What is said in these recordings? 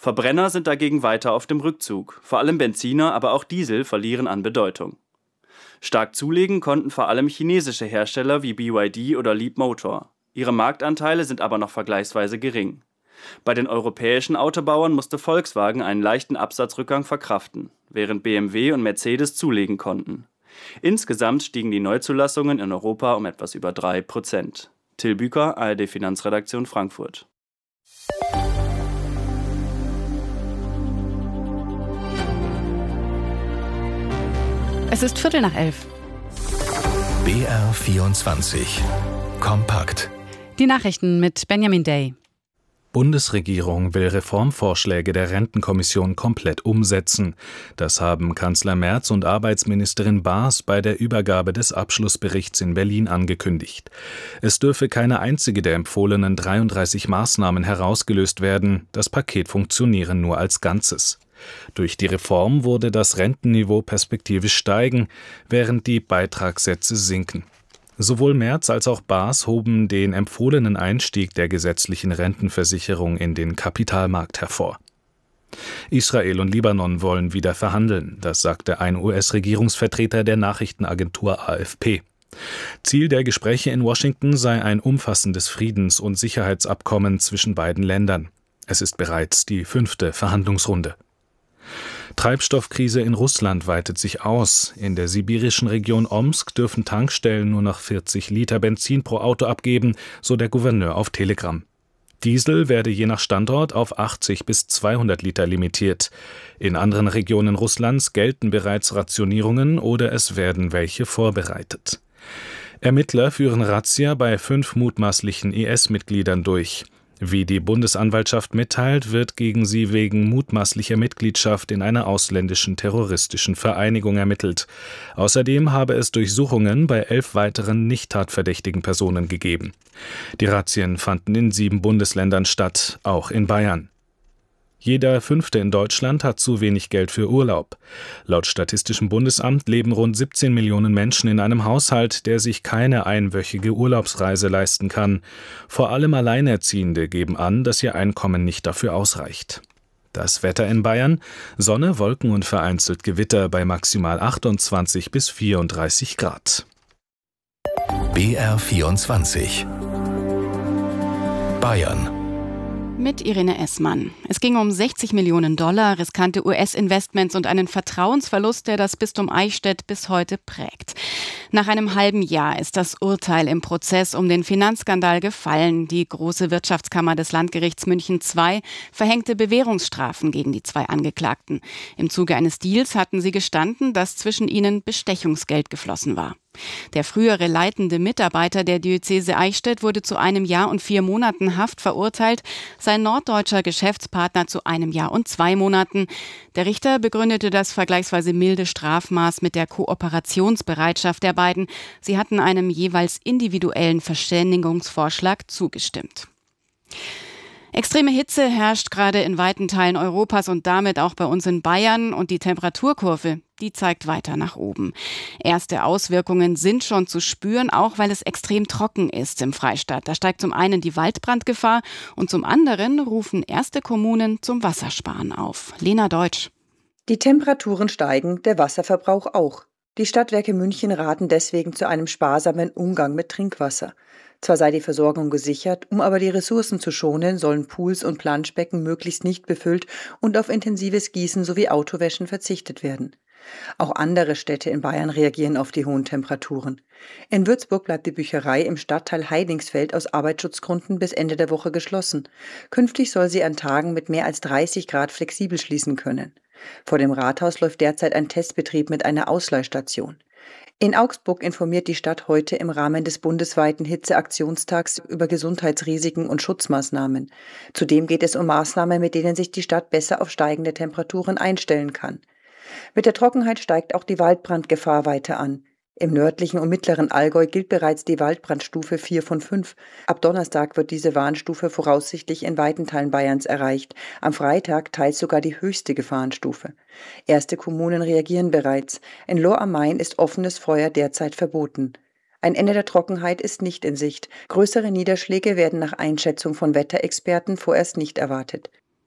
Verbrenner sind dagegen weiter auf dem Rückzug. Vor allem Benziner, aber auch Diesel verlieren an Bedeutung. Stark zulegen konnten vor allem chinesische Hersteller wie BYD oder Leapmotor. Ihre Marktanteile sind aber noch vergleichsweise gering. Bei den europäischen Autobauern musste Volkswagen einen leichten Absatzrückgang verkraften, während BMW und Mercedes zulegen konnten. Insgesamt stiegen die Neuzulassungen in Europa um etwas über 3%. Till Büker, ARD Finanzredaktion Frankfurt. Es ist 11:15. BR24 Kompakt. Die Nachrichten mit Benjamin Day. Bundesregierung will Reformvorschläge der Rentenkommission komplett umsetzen. Das haben Kanzler Merz und Arbeitsministerin Baas bei der Übergabe des Abschlussberichts in Berlin angekündigt. Es dürfe keine einzige der empfohlenen 33 Maßnahmen herausgelöst werden. Das Paket funktioniere nur als Ganzes. Durch die Reform würde das Rentenniveau perspektivisch steigen, während die Beitragssätze sinken. Sowohl Merz als auch Baas hoben den empfohlenen Einstieg der gesetzlichen Rentenversicherung in den Kapitalmarkt hervor. Israel und Libanon wollen wieder verhandeln, das sagte ein US-Regierungsvertreter der Nachrichtenagentur AFP. Ziel der Gespräche in Washington sei ein umfassendes Friedens- und Sicherheitsabkommen zwischen beiden Ländern. Es ist bereits die 5. Verhandlungsrunde. Treibstoffkrise in Russland weitet sich aus. In der sibirischen Region Omsk dürfen Tankstellen nur noch 40 Liter Benzin pro Auto abgeben, so der Gouverneur auf Telegram. Diesel werde je nach Standort auf 80 bis 200 Liter limitiert. In anderen Regionen Russlands gelten bereits Rationierungen oder es werden welche vorbereitet. Ermittler führen Razzia bei 5 mutmaßlichen IS-Mitgliedern durch. Wie die Bundesanwaltschaft mitteilt, wird gegen sie wegen mutmaßlicher Mitgliedschaft in einer ausländischen terroristischen Vereinigung ermittelt. Außerdem habe es Durchsuchungen bei 11 weiteren nicht tatverdächtigen Personen gegeben. Die Razzien fanden in 7 Bundesländern statt, auch in Bayern. Jeder 5. in Deutschland hat zu wenig Geld für Urlaub. Laut Statistischem Bundesamt leben rund 17 Millionen Menschen in einem Haushalt, der sich keine einwöchige Urlaubsreise leisten kann. Vor allem Alleinerziehende geben an, dass ihr Einkommen nicht dafür ausreicht. Das Wetter in Bayern: Sonne, Wolken und vereinzelt Gewitter bei maximal 28 bis 34 Grad. BR24 Bayern. Mit Irene Essmann. Es ging um $60 Millionen, riskante US-Investments und einen Vertrauensverlust, der das Bistum Eichstätt bis heute prägt. Nach einem halben Jahr ist das Urteil im Prozess um den Finanzskandal gefallen. Die Große Wirtschaftskammer des Landgerichts München II verhängte Bewährungsstrafen gegen die 2 Angeklagten. Im Zuge eines Deals hatten sie gestanden, dass zwischen ihnen Bestechungsgeld geflossen war. Der frühere leitende Mitarbeiter der Diözese Eichstätt wurde zu 1 Jahr und 4 Monaten Haft verurteilt, sein norddeutscher Geschäftspartner zu 1 Jahr und 2 Monaten. Der Richter begründete das vergleichsweise milde Strafmaß mit der Kooperationsbereitschaft der beiden. Sie hatten einem jeweils individuellen Verständigungsvorschlag zugestimmt. Extreme Hitze herrscht gerade in weiten Teilen Europas und damit auch bei uns in Bayern, und die Temperaturkurve, die zeigt weiter nach oben. Erste Auswirkungen sind schon zu spüren, auch weil es extrem trocken ist im Freistaat. Da steigt zum einen die Waldbrandgefahr und zum anderen rufen erste Kommunen zum Wassersparen auf. Lena Deutsch. Die Temperaturen steigen, der Wasserverbrauch auch. Die Stadtwerke München raten deswegen zu einem sparsamen Umgang mit Trinkwasser. Zwar sei die Versorgung gesichert, um aber die Ressourcen zu schonen, sollen Pools und Planschbecken möglichst nicht befüllt und auf intensives Gießen sowie Autowäschen verzichtet werden. Auch andere Städte in Bayern reagieren auf die hohen Temperaturen. In Würzburg bleibt die Bücherei im Stadtteil Heidingsfeld aus Arbeitsschutzgründen bis Ende der Woche geschlossen. Künftig soll sie an Tagen mit mehr als 30 Grad flexibel schließen können. Vor dem Rathaus läuft derzeit ein Testbetrieb mit einer Ausleihstation. In Augsburg informiert die Stadt heute im Rahmen des bundesweiten Hitzeaktionstags über Gesundheitsrisiken und Schutzmaßnahmen. Zudem geht es um Maßnahmen, mit denen sich die Stadt besser auf steigende Temperaturen einstellen kann. Mit der Trockenheit steigt auch die Waldbrandgefahr weiter an. Im nördlichen und mittleren Allgäu gilt bereits die Waldbrandstufe 4 von 5. Ab Donnerstag wird diese Warnstufe voraussichtlich in weiten Teilen Bayerns erreicht. Am Freitag teils sogar die höchste Gefahrenstufe. Erste Kommunen reagieren bereits. In Lohr am Main ist offenes Feuer derzeit verboten. Ein Ende der Trockenheit ist nicht in Sicht. Größere Niederschläge werden nach Einschätzung von Wetterexperten vorerst nicht erwartet.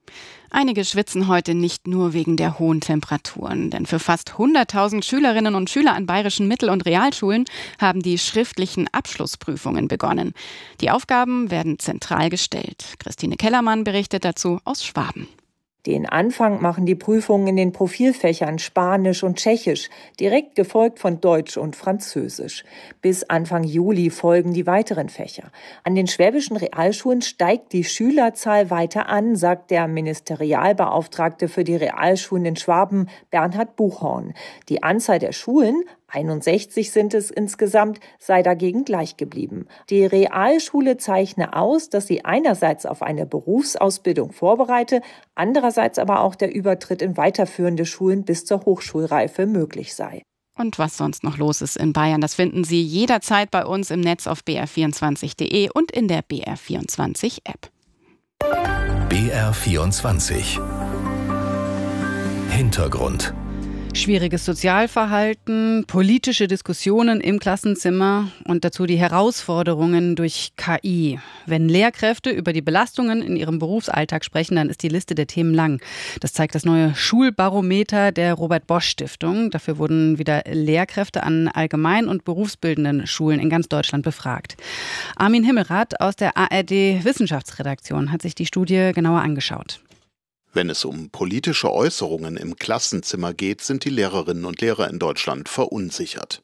Einige schwitzen heute nicht nur wegen der hohen Temperaturen, denn für fast 100.000 Schülerinnen und Schüler an bayerischen Mittel- und Realschulen haben die schriftlichen Abschlussprüfungen begonnen. Die Aufgaben werden zentral gestellt. Christine Kellermann berichtet dazu aus Schwaben. Den Anfang machen die Prüfungen in den Profilfächern Spanisch und Tschechisch, direkt gefolgt von Deutsch und Französisch. Bis Anfang Juli folgen die weiteren Fächer. An den schwäbischen Realschulen steigt die Schülerzahl weiter an, sagt der Ministerialbeauftragte für die Realschulen in Schwaben, Bernhard Buchhorn. Die Anzahl der Schulen, 61 sind es insgesamt, sei dagegen gleich geblieben. Die Realschule zeichne aus, dass sie einerseits auf eine Berufsausbildung vorbereite, andererseits aber auch der Übertritt in weiterführende Schulen bis zur Hochschulreife möglich sei. Und was sonst noch los ist in Bayern, das finden Sie jederzeit bei uns im Netz auf br24.de und in der BR24-App. BR24 Hintergrund. Schwieriges Sozialverhalten, politische Diskussionen im Klassenzimmer und dazu die Herausforderungen durch KI. Wenn Lehrkräfte über die Belastungen in ihrem Berufsalltag sprechen, dann ist die Liste der Themen lang. Das zeigt das neue Schulbarometer der Robert-Bosch-Stiftung. Dafür wurden wieder Lehrkräfte an allgemein- und berufsbildenden Schulen in ganz Deutschland befragt. Armin Himmelrath aus der ARD-Wissenschaftsredaktion hat sich die Studie genauer angeschaut. Wenn es um politische Äußerungen im Klassenzimmer geht, sind die Lehrerinnen und Lehrer in Deutschland verunsichert.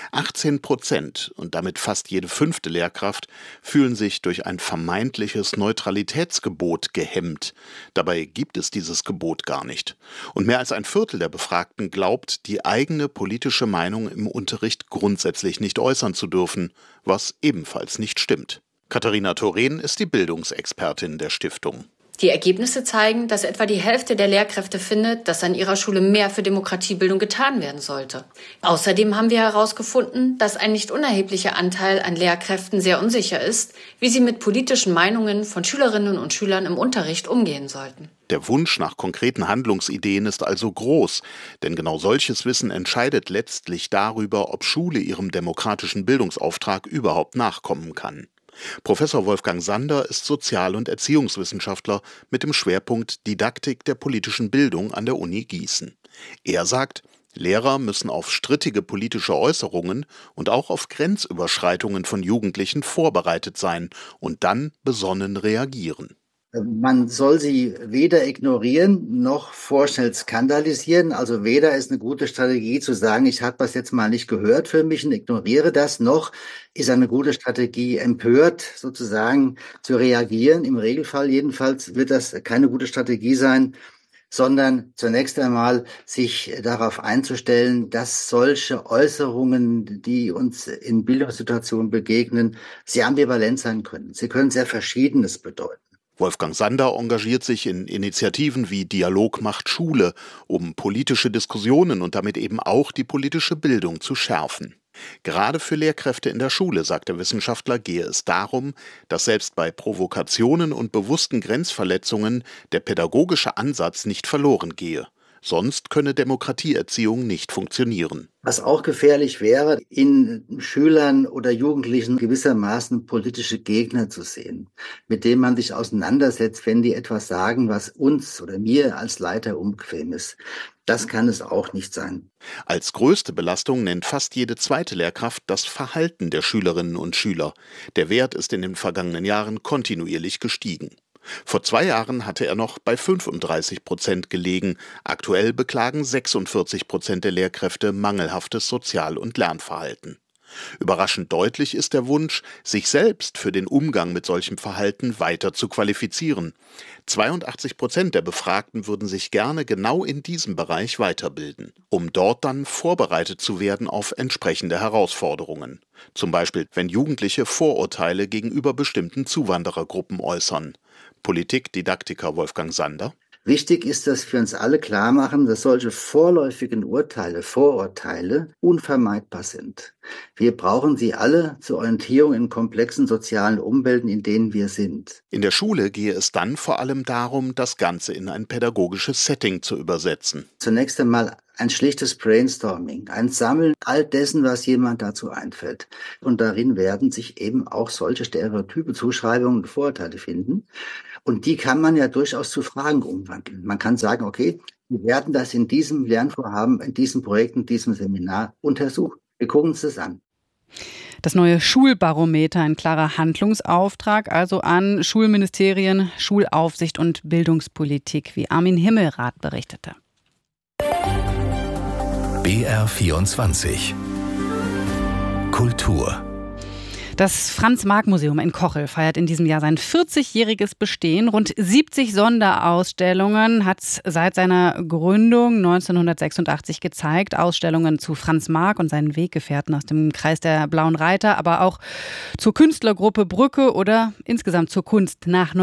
18% und damit fast jede 5. Lehrkraft fühlen sich durch ein vermeintliches Neutralitätsgebot gehemmt. Dabei gibt es dieses Gebot gar nicht. Und mehr als ein Viertel der Befragten glaubt, die eigene politische Meinung im Unterricht grundsätzlich nicht äußern zu dürfen, was ebenfalls nicht stimmt. Katharina Thorén ist die Bildungsexpertin der Stiftung. Die Ergebnisse zeigen, dass etwa die Hälfte der Lehrkräfte findet, dass an ihrer Schule mehr für Demokratiebildung getan werden sollte. Außerdem haben wir herausgefunden, dass ein nicht unerheblicher Anteil an Lehrkräften sehr unsicher ist, wie sie mit politischen Meinungen von Schülerinnen und Schülern im Unterricht umgehen sollten. Der Wunsch nach konkreten Handlungsideen ist also groß, denn genau solches Wissen entscheidet letztlich darüber, ob Schule ihrem demokratischen Bildungsauftrag überhaupt nachkommen kann. Professor Wolfgang Sander ist Sozial- und Erziehungswissenschaftler mit dem Schwerpunkt Didaktik der politischen Bildung an der Uni Gießen. Er sagt, Lehrer müssen auf strittige politische Äußerungen und auch auf Grenzüberschreitungen von Jugendlichen vorbereitet sein und dann besonnen reagieren. Man soll sie weder ignorieren noch vorschnell skandalisieren. Also weder ist eine gute Strategie zu sagen, ich habe das jetzt mal nicht gehört für mich und ignoriere das, noch ist eine gute Strategie empört sozusagen zu reagieren. Im Regelfall jedenfalls wird das keine gute Strategie sein, sondern zunächst einmal sich darauf einzustellen, dass solche Äußerungen, die uns in Bildungssituationen begegnen, sehr ambivalent sein können. Sie können sehr Verschiedenes bedeuten. Wolfgang Sander engagiert sich in Initiativen wie Dialog macht Schule, um politische Diskussionen und damit eben auch die politische Bildung zu schärfen. Gerade für Lehrkräfte in der Schule, sagt der Wissenschaftler, gehe es darum, dass selbst bei Provokationen und bewussten Grenzverletzungen der pädagogische Ansatz nicht verloren gehe. Sonst könne Demokratieerziehung nicht funktionieren. Was auch gefährlich wäre, in Schülern oder Jugendlichen gewissermaßen politische Gegner zu sehen, mit denen man sich auseinandersetzt, wenn die etwas sagen, was uns oder mir als Leiter unbequem ist. Das kann es auch nicht sein. Als größte Belastung nennt fast jede 2. Lehrkraft das Verhalten der Schülerinnen und Schüler. Der Wert ist in den vergangenen Jahren kontinuierlich gestiegen. Vor 2 Jahren hatte er noch bei 35% gelegen. Aktuell beklagen 46% der Lehrkräfte mangelhaftes Sozial- und Lernverhalten. Überraschend deutlich ist der Wunsch, sich selbst für den Umgang mit solchem Verhalten weiter zu qualifizieren. 82% der Befragten würden sich gerne genau in diesem Bereich weiterbilden, um dort dann vorbereitet zu werden auf entsprechende Herausforderungen. Zum Beispiel, wenn Jugendliche Vorurteile gegenüber bestimmten Zuwanderergruppen äußern. Politikdidaktiker Wolfgang Sander. Wichtig ist, dass wir uns alle klar machen, dass solche vorläufigen Vorurteile unvermeidbar sind. Wir brauchen sie alle zur Orientierung in komplexen sozialen Umwelten, in denen wir sind. In der Schule gehe es dann vor allem darum, das Ganze in ein pädagogisches Setting zu übersetzen. Zunächst einmal ein schlichtes Brainstorming, ein Sammeln all dessen, was jemand dazu einfällt. Und darin werden sich eben auch solche Stereotype, Zuschreibungen und Vorurteile finden. Und die kann man ja durchaus zu Fragen umwandeln. Man kann sagen, okay, wir werden das in diesem Lernvorhaben, in diesem Projekt, in diesem Seminar untersuchen. Wir gucken uns das an. Das neue Schulbarometer, ein klarer Handlungsauftrag also an Schulministerien, Schulaufsicht und Bildungspolitik, wie Armin Himmelrath berichtete. BR24 Kultur. Das Franz-Marc-Museum in Kochel feiert in diesem Jahr sein 40-jähriges Bestehen. Rund 70 Sonderausstellungen hat es seit seiner Gründung 1986 gezeigt. Ausstellungen zu Franz Marc und seinen Weggefährten aus dem Kreis der Blauen Reiter, aber auch zur Künstlergruppe Brücke oder insgesamt zur Kunst nach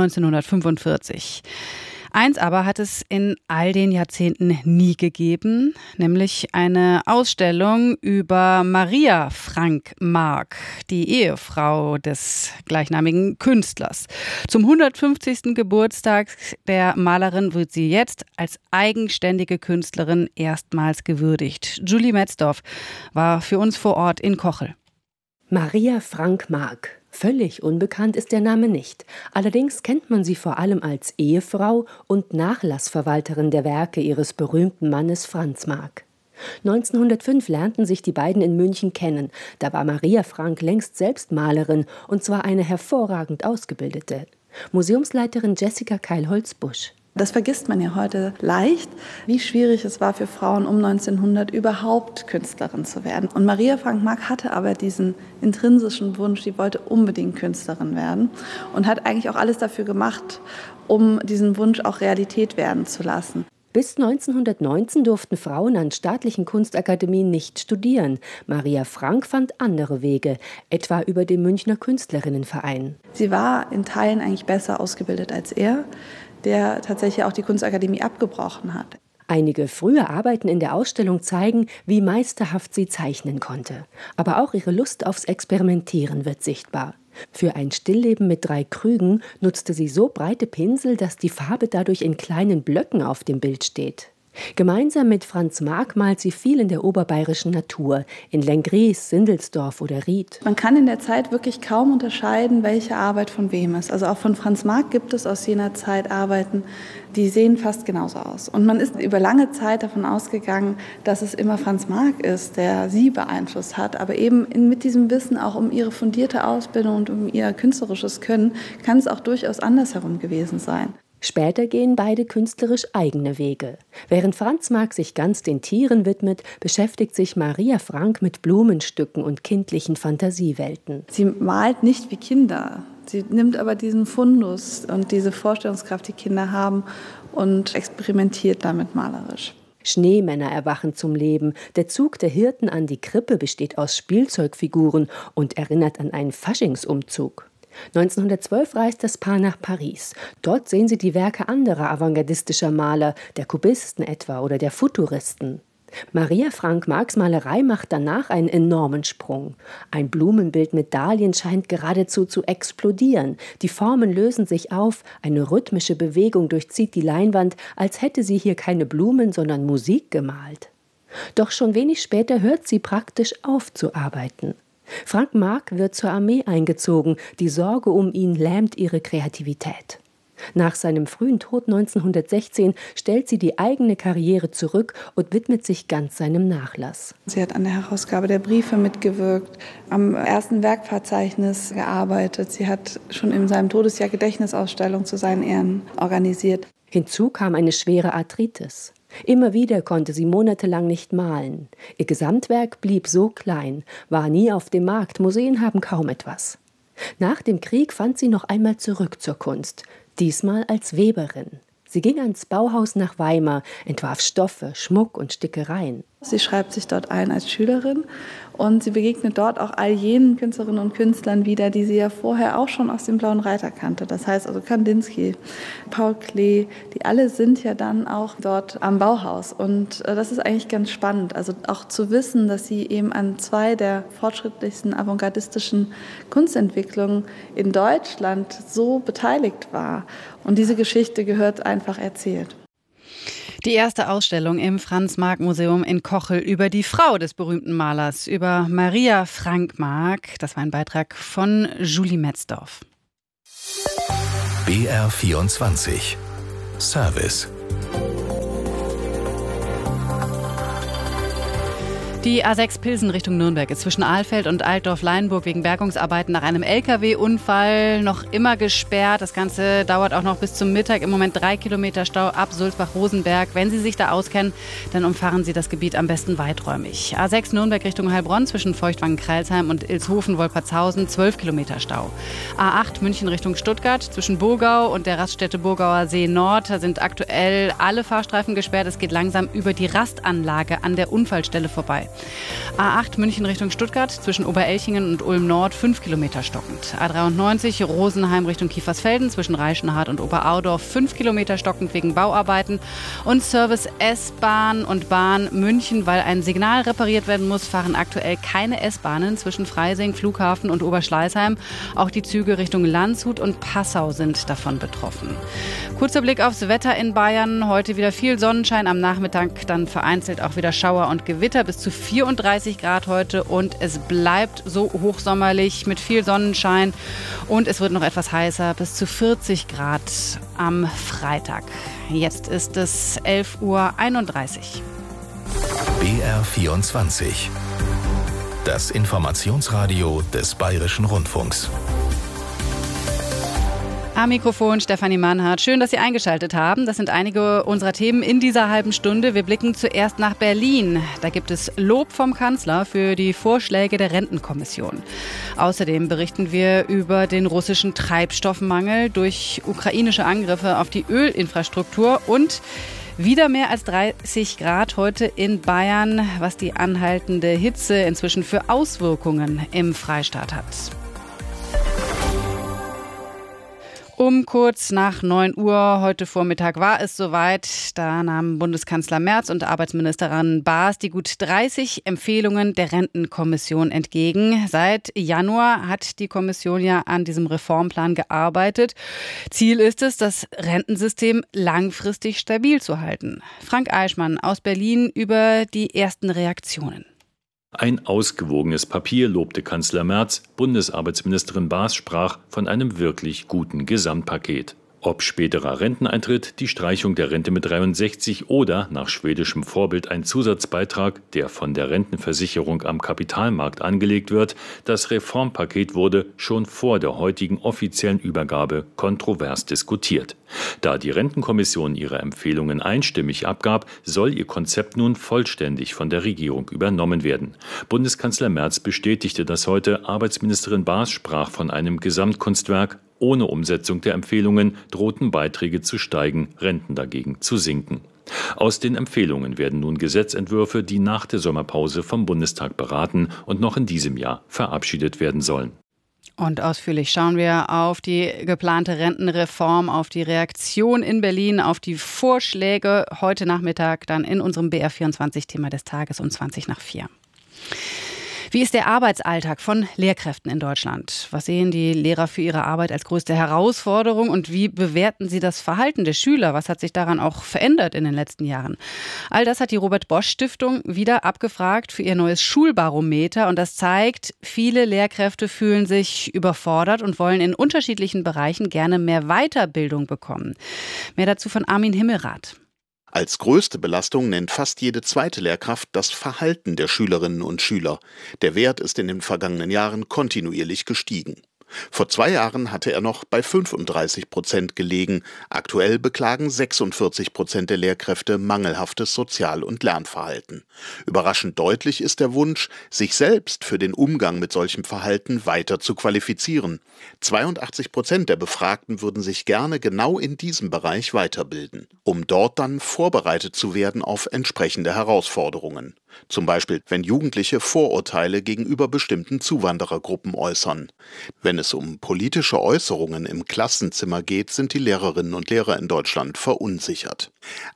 1945. Eins aber hat es in all den Jahrzehnten nie gegeben, nämlich eine Ausstellung über Maria Frank Marc, die Ehefrau des gleichnamigen Künstlers. Zum 150. Geburtstag der Malerin wird sie jetzt als eigenständige Künstlerin erstmals gewürdigt. Julie Metzdorf war für uns vor Ort in Kochel. Maria Frank Marc. Völlig unbekannt ist der Name nicht. Allerdings kennt man sie vor allem als Ehefrau und Nachlassverwalterin der Werke ihres berühmten Mannes Franz Marc. 1905 lernten sich die beiden in München kennen. Da war Maria Frank längst selbst Malerin, und zwar eine hervorragend ausgebildete. Museumsleiterin Jessica Keilholz-Busch. Das vergisst man ja heute leicht, wie schwierig es war für Frauen um 1900 überhaupt Künstlerin zu werden. Und Maria Frank Marc hatte aber diesen intrinsischen Wunsch, sie wollte unbedingt Künstlerin werden und hat eigentlich auch alles dafür gemacht, um diesen Wunsch auch Realität werden zu lassen. Bis 1919 durften Frauen an staatlichen Kunstakademien nicht studieren. Maria Frank fand andere Wege, etwa über den Münchner Künstlerinnenverein. Sie war in Teilen eigentlich besser ausgebildet als er, der tatsächlich auch die Kunstakademie abgebrochen hat. Einige frühe Arbeiten in der Ausstellung zeigen, wie meisterhaft sie zeichnen konnte. Aber auch ihre Lust aufs Experimentieren wird sichtbar. Für ein Stillleben mit 3 Krügen nutzte sie so breite Pinsel, dass die Farbe dadurch in kleinen Blöcken auf dem Bild steht. Gemeinsam mit Franz Marc malt sie viel in der oberbayerischen Natur, in Lenggries, Sindelsdorf oder Ried. Man kann in der Zeit wirklich kaum unterscheiden, welche Arbeit von wem ist. Also auch von Franz Marc gibt es aus jener Zeit Arbeiten, die sehen fast genauso aus. Und man ist über lange Zeit davon ausgegangen, dass es immer Franz Marc ist, der sie beeinflusst hat. Aber eben mit diesem Wissen auch um ihre fundierte Ausbildung und um ihr künstlerisches Können kann es auch durchaus andersherum gewesen sein. Später gehen beide künstlerisch eigene Wege. Während Franz Marc sich ganz den Tieren widmet, beschäftigt sich Maria Frank mit Blumenstücken und kindlichen Fantasiewelten. Sie malt nicht wie Kinder. Sie nimmt aber diesen Fundus und diese Vorstellungskraft, die Kinder haben, und experimentiert damit malerisch. Schneemänner erwachen zum Leben. Der Zug der Hirten an die Krippe besteht aus Spielzeugfiguren und erinnert an einen Faschingsumzug. 1912 reist das Paar nach Paris. Dort sehen sie die Werke anderer avantgardistischer Maler, der Kubisten etwa oder der Futuristen. Maria Frank Marcs Malerei macht danach einen enormen Sprung. Ein Blumenbild mit Dahlien scheint geradezu zu explodieren. Die Formen lösen sich auf, eine rhythmische Bewegung durchzieht die Leinwand, als hätte sie hier keine Blumen, sondern Musik gemalt. Doch schon wenig später hört sie praktisch auf zu arbeiten. Frank Marc wird zur Armee eingezogen, die Sorge um ihn lähmt ihre Kreativität. Nach seinem frühen Tod 1916 stellt sie die eigene Karriere zurück und widmet sich ganz seinem Nachlass. Sie hat an der Herausgabe der Briefe mitgewirkt, am ersten Werkverzeichnis gearbeitet. Sie hat schon in seinem Todesjahr Gedächtnisausstellungen zu seinen Ehren organisiert. Hinzu kam eine schwere Arthritis. Immer wieder konnte sie monatelang nicht malen. Ihr Gesamtwerk blieb so klein, war nie auf dem Markt, Museen haben kaum etwas. Nach dem Krieg fand sie noch einmal zurück zur Kunst, diesmal als Weberin. Sie ging ans Bauhaus nach Weimar, entwarf Stoffe, Schmuck und Stickereien. Sie schreibt sich dort ein als Schülerin und sie begegnet dort auch all jenen Künstlerinnen und Künstlern wieder, die sie ja vorher auch schon aus dem Blauen Reiter kannte. Das heißt also Kandinsky, Paul Klee, die alle sind ja dann auch dort am Bauhaus. Und das ist eigentlich ganz spannend, also auch zu wissen, dass sie eben an 2 der fortschrittlichsten avantgardistischen Kunstentwicklungen in Deutschland so beteiligt war. Und diese Geschichte gehört einfach erzählt. Die erste Ausstellung im Franz-Marc-Museum in Kochel über die Frau des berühmten Malers, über Maria Frank Marc. Das war ein Beitrag von Julie Metzdorf. BR24 Service. Die A6 Pilsen Richtung Nürnberg ist zwischen Ahlfeld und Altdorf-Leienburg wegen Bergungsarbeiten nach einem Lkw-Unfall noch immer gesperrt. Das Ganze dauert auch noch bis zum Mittag. Im Moment 3 Kilometer Stau ab Sulzbach-Rosenberg. Wenn Sie sich da auskennen, dann umfahren Sie das Gebiet am besten weiträumig. A6 Nürnberg Richtung Heilbronn zwischen Feuchtwangen-Kreilsheim und Ilshofen-Wolpertshausen 12 Kilometer Stau. A8 München Richtung Stuttgart zwischen Burgau und der Raststätte Burgauer See Nord. Da sind aktuell alle Fahrstreifen gesperrt. Es geht langsam über die Rastanlage an der Unfallstelle vorbei. A8 München Richtung Stuttgart zwischen Oberelchingen und Ulm Nord 5 Kilometer stockend. A93 Rosenheim Richtung Kiefersfelden zwischen Reichenhard und Oberaudorf 5 Kilometer stockend wegen Bauarbeiten. Und Service S-Bahn und Bahn München, weil ein Signal repariert werden muss, fahren aktuell keine S-Bahnen zwischen Freising, Flughafen und Oberschleißheim. Auch die Züge Richtung Landshut und Passau sind davon betroffen. Kurzer Blick aufs Wetter in Bayern. Heute wieder viel Sonnenschein, am Nachmittag dann vereinzelt auch wieder Schauer und Gewitter bis zu 34 Grad heute und es bleibt so hochsommerlich mit viel Sonnenschein und es wird noch etwas heißer, bis zu 40 Grad am Freitag. Jetzt ist es 11:31 Uhr. BR24 Das Informationsradio des Bayerischen Rundfunks. Am Mikrofon Stefanie Mannhardt. Schön, dass Sie eingeschaltet haben. Das sind einige unserer Themen in dieser halben Stunde. Wir blicken zuerst nach Berlin. Da gibt es Lob vom Kanzler für die Vorschläge der Rentenkommission. Außerdem berichten wir über den russischen Treibstoffmangel durch ukrainische Angriffe auf die Ölinfrastruktur und wieder mehr als 30 Grad heute in Bayern, was die anhaltende Hitze inzwischen für Auswirkungen im Freistaat hat. Um kurz nach 9 Uhr heute Vormittag war es soweit. Da nahmen Bundeskanzler Merz und Arbeitsministerin Baas die gut 30 Empfehlungen der Rentenkommission entgegen. Seit Januar hat die Kommission ja an diesem Reformplan gearbeitet. Ziel ist es, das Rentensystem langfristig stabil zu halten. Frank Eichmann aus Berlin über die ersten Reaktionen. Ein ausgewogenes Papier, lobte Kanzler Merz. Bundesarbeitsministerin Baas sprach von einem wirklich guten Gesamtpaket. Ob späterer Renteneintritt, die Streichung der Rente mit 63 oder nach schwedischem Vorbild ein Zusatzbeitrag, der von der Rentenversicherung am Kapitalmarkt angelegt wird, das Reformpaket wurde schon vor der heutigen offiziellen Übergabe kontrovers diskutiert. Da die Rentenkommission ihre Empfehlungen einstimmig abgab, soll ihr Konzept nun vollständig von der Regierung übernommen werden. Bundeskanzler Merz bestätigte das heute. Arbeitsministerin Baas sprach von einem Gesamtkunstwerk. Ohne Umsetzung der Empfehlungen drohten Beiträge zu steigen, Renten dagegen zu sinken. Aus den Empfehlungen werden nun Gesetzentwürfe, die nach der Sommerpause vom Bundestag beraten und noch in diesem Jahr verabschiedet werden sollen. Und ausführlich schauen wir auf die geplante Rentenreform, auf die Reaktion in Berlin, auf die Vorschläge heute Nachmittag dann in unserem BR24-Thema des Tages um 4:20. Wie ist der Arbeitsalltag von Lehrkräften in Deutschland? Was sehen die Lehrer für ihre Arbeit als größte Herausforderung und wie bewerten sie das Verhalten der Schüler? Was hat sich daran auch verändert in den letzten Jahren? All das hat die Robert-Bosch-Stiftung wieder abgefragt für ihr neues Schulbarometer und das zeigt, viele Lehrkräfte fühlen sich überfordert und wollen in unterschiedlichen Bereichen gerne mehr Weiterbildung bekommen. Mehr dazu von Armin Himmelrath. Als größte Belastung nennt fast jede zweite Lehrkraft das Verhalten der Schülerinnen und Schüler. Der Wert ist in den vergangenen Jahren kontinuierlich gestiegen. Vor 2 Jahren hatte er noch bei 35% gelegen. Aktuell beklagen 46% der Lehrkräfte mangelhaftes Sozial- und Lernverhalten. Überraschend deutlich ist der Wunsch, sich selbst für den Umgang mit solchem Verhalten weiter zu qualifizieren. 82% der Befragten würden sich gerne genau in diesem Bereich weiterbilden, um dort dann vorbereitet zu werden auf entsprechende Herausforderungen. Zum Beispiel, wenn Jugendliche Vorurteile gegenüber bestimmten Zuwanderergruppen äußern. Wenn es um politische Äußerungen im Klassenzimmer geht, sind die Lehrerinnen und Lehrer in Deutschland verunsichert.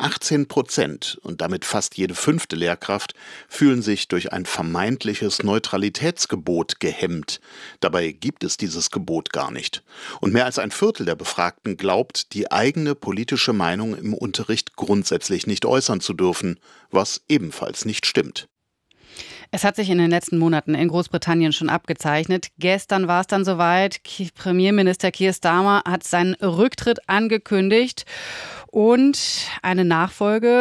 18% und damit fast jede 5. Lehrkraft fühlen sich durch ein vermeintliches Neutralitätsgebot gehemmt. Dabei gibt es dieses Gebot gar nicht. Und mehr als 1/4 der Befragten glaubt, die eigene politische Meinung im Unterricht grundsätzlich nicht äußern zu dürfen, was ebenfalls nicht stimmt. Es hat sich in den letzten Monaten in Großbritannien schon abgezeichnet. Gestern war es dann soweit. Premierminister Keir Starmer hat seinen Rücktritt angekündigt und eine Nachfolge